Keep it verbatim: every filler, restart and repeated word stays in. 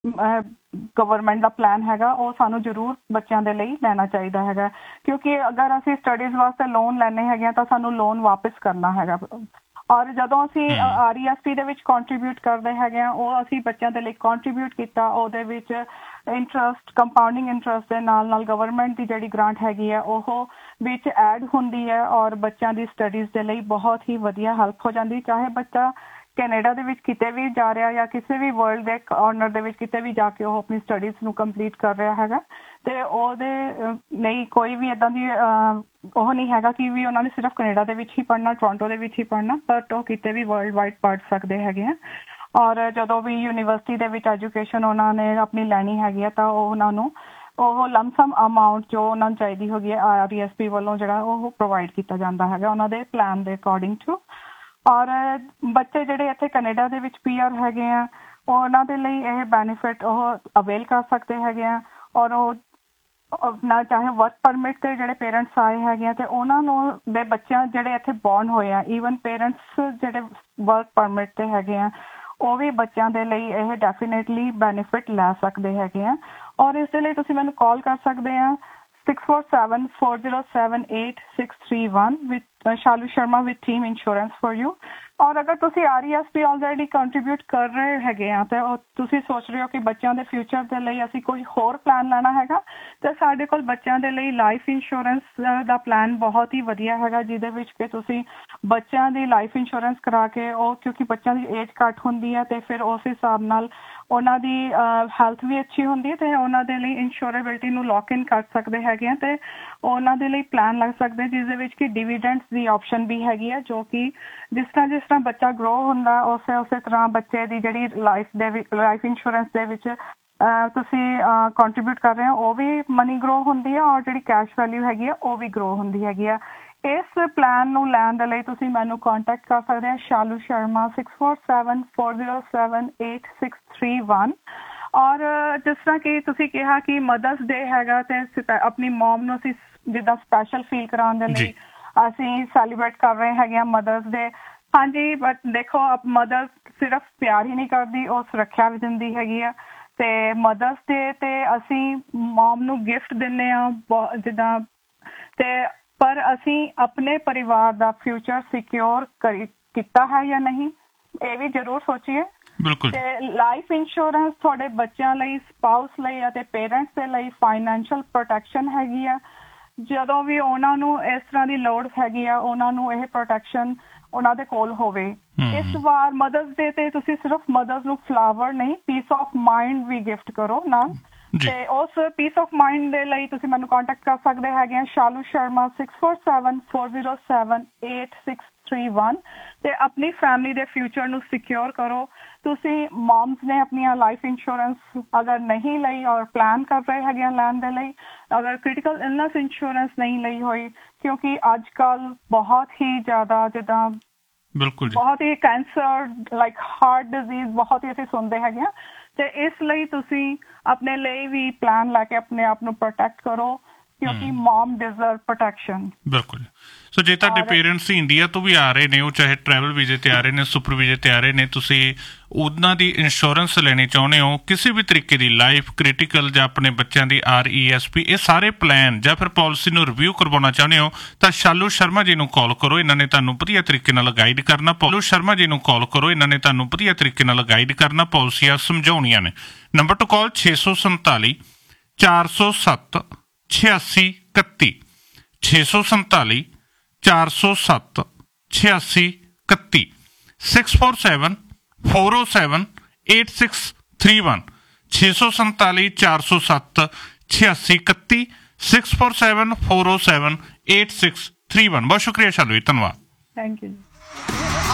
Government ਦਾ plan ਹੈਗਾ ਉਹ ਸਾਨੂੰ ਜ਼ਰੂਰ ਬੱਚਿਆਂ ਦੇ ਲਈ ਲੈਣਾ ਚਾਹੀਦਾ ਹੈਗਾ, ਕਿਉਂਕਿ ਅਗਰ ਅਸੀਂ ਸਟੱਡੀਜ਼ ਵਾਸਤੇ ਲੋਨ ਲੈਣੇ ਹੈਗੇ ਆ ਤਾਂ ਸਾਨੂੰ ਲੋਨ ਵਾਪਸ ਕਰਨਾ ਹੈਗਾ। ਔਰ ਜਦੋਂ ਅਸੀਂ ਆਰ ਈ ਐਸ ਪੀ ਦੇ ਵਿੱਚ ਕੰਟਰੀਬਿਊਟ ਕਰਦੇ ਹੈਗੇ ਆ, ਉਹ ਅਸੀਂ ਬੱਚਿਆਂ ਦੇ ਲਈ ਕੰਟਰੀਬਿਊਟ ਕੀਤਾ, ਉਹਦੇ ਵਿੱਚ ਇੰਟਰਸਟ ਕੰਪਾਊਂਡਿੰਗ ਇੰਟਰਸਟ ਦੇ ਨਾਲ ਨਾਲ ਗਵਰਨਮੈਂਟ ਦੀ ਜਿਹੜੀ ਗ੍ਰਾਂਟ ਹੈਗੀ ਹੈ ਉਹ ਵਿੱਚ ਐਡ ਹੁੰਦੀ ਹੈ ਔਰ ਬੱਚਿਆਂ ਦੀ ਸਟੱਡੀਜ਼ ਦੇ ਲਈ ਬਹੁਤ ਹੀ ਵਧੀਆ ਹੈਲਪ ਹੋ ਜਾਂਦੀ। ਚਾਹੇ ਬੱਚਾ ਕੈਨੇਡਾ ਦੇ ਵਿੱਚ ਕਿਤੇ ਵੀ ਜਾ ਰਿਹਾ ਜਾਂ ਕਿਸੇ ਵੀ ਵਰਲਡ ਦੇ ਕਾਰਨਰ ਦੇ ਵਿੱਚ ਕਿਤੇ ਵੀ ਜਾ ਕੇ ਉਹ ਆਪਣੀ ਸਟੱਡੀਜ਼ ਨੂੰ ਕੰਪਲੀਟ ਕਰ ਰਿਹਾ ਹੈਗਾ, ਅਤੇ ਉਹਦੇ ਲਈ ਕੋਈ ਵੀ ਇੱਦਾਂ ਦੀ ਉਹ ਨਹੀਂ ਹੈਗਾ ਕਿ ਵੀ ਉਹਨਾਂ ਨੇ ਸਿਰਫ ਕੈਨੇਡਾ ਦੇ ਵਿੱਚ ਹੀ ਪੜ੍ਹਨਾ, ਟੋਰਾਂਟੋ ਦੇ ਵਿੱਚ ਹੀ ਪੜ੍ਹਨਾ, ਬਟ ਉਹ ਕਿਤੇ ਵੀ ਵਰਲਡ ਵਾਈਡ ਪੜ੍ਹ ਸਕਦੇ ਹੈਗੇ ਆ। ਔਰ ਜਦੋਂ ਵੀ ਯੂਨੀਵਰਸਿਟੀ ਦੇ ਵਿੱਚ ਐਜੂਕੇਸ਼ਨ ਉਹਨਾਂ ਨੇ ਆਪਣੀ ਲੈਣੀ ਹੈਗੀ ਆ ਤਾਂ ਉਹ ਉਹਨਾਂ ਨੂੰ ਉਹ ਲਮਸਮ ਅਮਾਊਂਟ ਜੋ ਉਹਨਾਂ ਨੂੰ ਚਾਹੀਦੀ ਹੈਗੀ ਹੈ ਆਰ ਈ ਐਸ ਪੀ ਵੱਲੋਂ ਜਿਹੜਾ ਉਹ ਪ੍ਰੋਵਾਈਡ ਕੀਤਾ ਜਾਂਦਾ ਹੈਗਾ ਉਹਨਾਂ ਦੇ ਪਲਾਨ ਦੇ ਅਕੋਰਡਿੰਗ ਟੂ। ਔਰ ਬੱਚੇ ਜਿਹੜੇ ਇੱਥੇ ਕੈਨੇਡਾ ਦੇ ਵਿੱਚ ਪੀ ਆਰ ਹੈਗੇ ਆ ਉਹਨਾਂ ਦੇ ਲਈ ਇਹ ਬੈਨੀਫਿਟ ਉਹ ਅਵੇਲ ਕਰ ਸਕਦੇ ਹੈਗੇ ਆ। ਔਰ ਉਹ ਨਾ ਚਾਹੇ ਵਰਕ ਪਰਮਿਟ 'ਤੇ ਜਿਹੜੇ ਪੇਰੈਂਟਸ ਆਏ ਹੈਗੇ ਆ ਅਤੇ ਉਹਨਾਂ ਨੂੰ ਦੇ ਬੱਚਿਆਂ ਜਿਹੜੇ ਇੱਥੇ ਬੋਰਨ ਹੋਏ ਆ, ਈਵਨ ਪੇਰੈਂਟਸ ਜਿਹੜੇ ਵਰਕ ਪਰਮਿਟ 'ਤੇ ਹੈਗੇ ਆ ਉਹ ਵੀ ਬੱਚਿਆਂ ਦੇ ਲਈ ਇਹ ਡੈਫੀਨੇਟਲੀ ਬੈਨੀਫਿਟ ਲੈ ਸਕਦੇ ਹੈਗੇ ਆ। ਔਰ ਇਸ ਦੇ ਲਈ ਤੁਸੀਂ ਮੈਨੂੰ ਕਾਲ ਕਰ ਸਕਦੇ ਆ six four seven four zero seven eight six three one with Shalu Sharma with team insurance for you. ਔਰ ਅਗਰ ਤੁਸੀਂ R E S P already contribute ਕਰ ਰਹੇ ਹੈਗੇ ਆ ਅਤੇ ਉਹ ਤੁਸੀਂ ਸੋਚ ਰਹੇ ਹੋ ਕਿ ਬੱਚਿਆਂ ਦੇ ਫਿਊਚਰ ਦੇ ਲਈ ਅਸੀਂ ਕੋਈ ਹੋਰ ਪਲਾਨ ਲੈਣਾ ਹੈਗਾ, ਅਤੇ ਸਾਡੇ ਕੋਲ ਬੱਚਿਆਂ ਦੇ ਲਈ ਲਾਈਫ ਇੰਸ਼ੋਰੈਂਸ ਦਾ ਪਲਾਨ ਬਹੁਤ ਹੀ ਵਧੀਆ ਹੈਗਾ, ਜਿਹਦੇ ਵਿੱਚ ਕਿ ਤੁਸੀਂ ਬੱਚਿਆਂ ਦੀ ਲਾਈਫ ਇੰਸ਼ੋਰੈਂਸ ਕਰਾ ਕੇ ਉਹ ਕਿਉਂਕਿ ਬੱਚਿਆਂ ਦੀ ਏਜ ਘੱਟ ਹੁੰਦੀ ਹੈ ਅਤੇ ਫਿਰ ਉਸ ਹਿਸਾਬ ਨਾਲ ਉਹਨਾਂ ਦੀ ਹੈਲਥ ਵੀ ਅੱਛੀ ਹੁੰਦੀ ਹੈ ਅਤੇ ਉਹਨਾਂ ਦੇ ਲਈ ਇੰਸ਼ੋਰੇਬਿਲਟੀ ਨੂੰ ਲੋਕ ਇਨ ਕਰ ਸਕਦੇ ਹੈਗੇ ਆ ਅਤੇ ਉਹਨਾਂ ਦੇ ਲਈ ਪਲਾਨ ਲੱਗ ਸਕਦੇ ਜਿਸ ਦੇ ਵਿੱਚ ਕਿ ਡਿਵੀਡੈਂਟਸ ਦੀ ਆਪਸ਼ਨ ਵੀ ਹੈਗੀ ਹੈ, ਜੋ ਕਿ ਜਿਸ ਤਰ੍ਹਾਂ ਜਿਸ ਤਰ੍ਹਾਂ ਬੱਚਾ ਗਰੋ ਹੁੰਦਾ ਉਸੇ ਉਸੇ ਤਰ੍ਹਾਂ ਬੱਚੇ ਦੀ ਜਿਹੜੀ ਲਾਈਫ ਦੇ ਵਿੱਚ ਲਾਈਫ ਇੰਸ਼ੋਰੈਂਸ ਦੇ ਵਿੱਚ ਤੁਸੀਂ ਕੰਟਰੀਬਿਊਟ ਕਰ ਰਹੇ ਹੋ ਉਹ ਵੀ ਮਨੀ ਗਰੋ ਹੁੰਦੀ ਹੈ ਔਰ ਜਿਹੜੀ ਕੈਸ਼ ਵੈਲਿਊ ਹੈਗੀ ਆ ਉਹ ਵੀ ਗਰੋ ਹੁੰਦੀ ਹੈਗੀ ਆ। ਇਸ ਪਲਾਨ ਨੂੰ ਲੈਣ ਦੇ ਲਈ ਤੁਸੀਂ ਮੈਨੂੰ ਕੰਟੈਕਟ ਕਰ ਸਕਦੇ ਹੋ Shalu Sharma six four seven four zero seven eight six three one. ਔਰ ਜਿਸ ਤਰ੍ਹਾਂ ਕਿ ਤੁਸੀਂ ਕਿਹਾ ਕਿ ਮਦਰਸ ਡੇ ਹੈਗਾ ਅਤੇ ਆਪਣੀ ਮੋਮ ਨੂੰ ਅਸੀਂ ਜਿੱਦਾਂ ਸਪੈਸ਼ਲ ਫੀਲ ਕਰਾਉਣ ਦੇ ਲਈ ਅਸੀਂ ਸੈਲੀਬ੍ਰੇਟ ਕਰ ਰਹੇ ਹੈਗੇ ਹਾਂ ਮਦਰਸ ਡੇ। ਹਾਂਜੀ, ਬਟ ਦੇਖੋ ਮਦਰ ਸਿਰਫ ਪਿਆਰ ਹੀ ਨਹੀਂ ਕਰਦੀ, ਉਹ ਸੁਰੱਖਿਆ ਵੀ ਦਿੰਦੀ ਹੈਗੀ ਆ ਅਤੇ ਮਦਰਸ ਡੇ 'ਤੇ ਅਸੀਂ ਮੋਮ ਨੂੰ ਗਿਫਟ ਦਿੰਦੇ ਹਾਂ ਬਹੁ ਜਿੱਦਾਂ ਅਤੇ ਪਰ ਅਸੀਂ ਆਪਣੇ ਪਰਿਵਾਰ ਦਾ ਫਿਊਚਰ ਸਿਕਿਓਰ ਕਰੀ ਕੀਤਾ ਹੈ ਜਾਂ ਨਹੀਂ ਇਹ ਵੀ ਜ਼ਰੂਰ ਸੋਚੀਏ। ਬਿਲਕੁਲ। ਤੇ ਲਾਈਫ ਇੰਸ਼ੋਰੈਂਸ ਤੁਹਾਡੇ ਬੱਚਿਆਂ ਲਈ, ਸਪਾਊਸ ਲਈ ਅਤੇ ਪੇਰੈਂਟਸ ਦੇ ਲਈ ਫਾਈਨੈਂਸ਼ੀਅਲ ਪ੍ਰੋਟੈਕਸ਼ਨ ਹੈਗੀ ਆ। ਜਦੋਂ ਵੀ ਉਹਨਾਂ ਨੂੰ ਇਸ ਤਰ੍ਹਾਂ ਦੀ ਲੋੜ ਹੈਗੀ ਆ ਉਹਨਾਂ ਨੂੰ ਇਹ ਪ੍ਰੋਟੈਕਸ਼ਨ ਉਹਨਾਂ ਦੇ ਕੋਲ ਹੋਵੇ। ਇਸ ਵਾਰ ਮਦਰਸ ਡੇ ਤੇ ਤੁਸੀਂ ਸਿਰਫ ਮਦਰਸ ਨੂੰ ਫਲਾਵਰ ਨਹੀਂ piece of mind we gift ਕਰੋ ਨਾਲ, ਤੇ ਉਸ ਪੀਸ ਆਫ ਮਾਈਂਡ ਦੇ ਲਈ ਤੁਸੀਂ ਮੈਨੂੰ ਕੰਟੈਕਟ ਕਰ ਸਕਦੇ ਹੈਗੇ ਆ Shalu Sharma six four seven four zero seven eight six three one ਤੇ ਆਪਣੀ ਫੈਮਿਲੀ ਦੇ ਫਿਊਚਰ ਨੂੰ ਸਿਕਿਓਰ ਕਰੋ। ਤੁਸੀਂ ਮॉम्स ਨੇ ਆਪਣੀਆਂ ਲਾਈਫ ਇੰਸ਼ੋਰੈਂਸ ਅਗਰ ਨਹੀਂ ਲਈ ਔਰ ਪਲਾਨ ਕਰ ਰਹੇ ਹੈਗੇ ਲੈਣ ਦੇ ਲਈ, ਅਗਰ ਕ੍ਰਿਟੀਕਲ ਇਲਨੈਸ ਇੰਸ਼ੋਰੈਂਸ ਨਹੀਂ ਲਈ ਹੋਈ ਕਿਉਂਕਿ ਅੱਜ ਕੱਲ੍ਹ ਬਹੁਤ ਹੀ ਜ਼ਿਆਦਾ ਜਿੱਦਾਂ ਬਿਲਕੁਲ ਬਹੁਤ ਹੀ ਕੈਂਸਰ ਲਾਈਕ ਹਾਰਟ ਡਿਜ਼ੀਜ਼ ਬਹੁਤ ਹੀ ਅਸੀਂ ਸੁਣਦੇ ਹੈਗੇ ਹਾਂ, ਤੇ ਇਸ ਲਈ ਤੁਸੀਂ ਆਪਣੇ ਲਈ ਵੀ ਪਲਾਨ ਲੈ ਕੇ ਆਪਣੇ ਆਪ ਨੂੰ ਪ੍ਰੋਟੈਕਟ ਕਰੋ ਕਿਉਂਕਿ ਮॉम ਡਿਜ਼ਰਵ ਪ੍ਰੋਟੈਕਸ਼ਨ। ਬਿਲਕੁਲ। ਸੋ ਜੇ ਤੁਹਾਡੇ ਪੇਰੈਂਟਸ ਇੰਡੀਆ ਤੋਂ ਵੀ ਆ ਰਹੇ ਨੇ, ਉਹ ਚਾਹੇ ਟਰੈਵਲ ਵੀਜ਼ੇ ਤੇ ਆ ਰਹੇ ਨੇ, ਸੁਪਰ ਵੀਜ਼ੇ ਤੇ ਆ ਰਹੇ ਨੇ, ਤੁਸੀਂ ਉਹਨਾਂ ਦੀ ਇੰਸ਼ੋਰੈਂਸ ਲੈਣੀ ਚਾਹੁੰਦੇ ਹੋ ਕਿਸੇ ਵੀ ਤਰੀਕੇ ਦੀ ਲਾਈਫ ਕ੍ਰਿਟੀਕਲ ਜਾਂ ਆਪਣੇ ਬੱਚਿਆਂ ਦੀ ਆਰ ਈ ਐਸ ਪੀ, ਇਹ ਸਾਰੇ ਪਲਾਨ ਜਾਂ ਫਿਰ ਪਾਲਿਸੀ ਨੂੰ ਰਿਵਿਊ ਕਰਵਾਉਣਾ ਚਾਹੁੰਦੇ ਹੋ ਤਾਂ ਸ਼ਾਲੂ ਸ਼ਰਮਾ ਜੀ ਨੂੰ ਕਾਲ ਕਰੋ। ਇਹਨਾਂ ਨੇ ਤੁਹਾਨੂੰ ਵਧੀਆ ਤਰੀਕੇ ਨਾਲ ਗਾਈਡ ਕਰਨਾ। ਸ਼ਾਲੂ ਸ਼ਰਮਾ ਜੀ ਨੂੰ ਕਾਲ ਕਰੋ, ਇਹਨਾਂ ਨੇ ਤੁਹਾਨੂੰ ਵਧੀਆ ਤਰੀਕੇ ਨਾਲ ਗਾਈਡ ਕਰਨਾ, ਪਾਲਿਸੀਆਂ ਸਮਝਾਉਣੀਆਂ ਨੇ। ਨੰਬਰ ਟੂ ਕਾਲ ਛੇ ਸੌ ਸੰਤਾਲੀ ਚਾਰ ਸੌ ਸੱਤ ਛਿਆਸੀ ਇਕੱਤੀ ਛੇ ਸੌ ਸੰਤਾਲੀ ਚਾਰ ਸੌ ਸੱਤ ਛਿਆਸੀ ਇਕੱਤੀ ਸਿਕਸ ਫੋਰ ਸੈਵਨ ਫੋਰ ਓ seven eight six three one ਛੇ ਸੌ ਸੰਤਾਲੀ ਚਾਰ ਸੌ ਸੱਤ ਛਿਆਸੀ ਇਕੱਤੀ ਸਿਕਸ ਫੋਰ ਸੈਵਨ ਫੋਰ ਓ seven eight six three one. ਬਹੁਤ ਸ਼ੁਕਰੀਆ ਸ਼ਾਲੂ ਜੀ, ਧੰਨਵਾਦ। Thank you.